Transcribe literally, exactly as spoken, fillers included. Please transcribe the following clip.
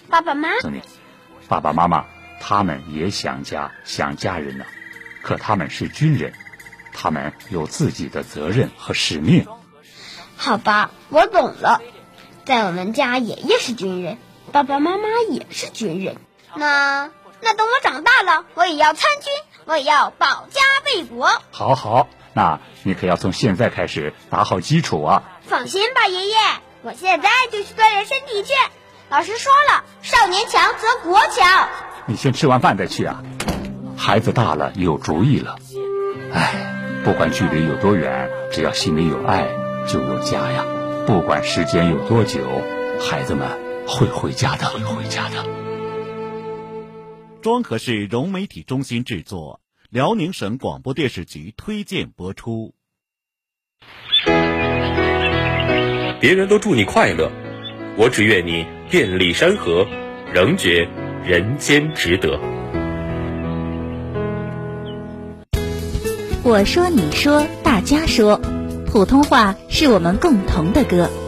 爸爸妈妈，爸爸妈妈他们也想家想家人呢，可他们是军人，他们有自己的责任和使命。 好吧，我懂了。在我们家，爷爷是军人，爸爸妈妈也是军人。那那等我长大了，我也要参军，我也要保家卫国。 好好，那你可要从现在开始打好基础啊。 放心吧，爷爷，我现在就去锻炼身体去。老师说了，少年强则国强。 你先吃完饭再去啊。孩子大了有主意了。哎，不管距离有多远，只要心里有爱，就有家呀。不管时间有多久，孩子们会回家的，会回家的。 庄河市融媒体中心制作，辽宁省广播电视局推荐播出。 别人都祝你快乐，我只愿你遍历山河，仍觉人间值得。 我说你说大家说，普通话是我们共同的歌。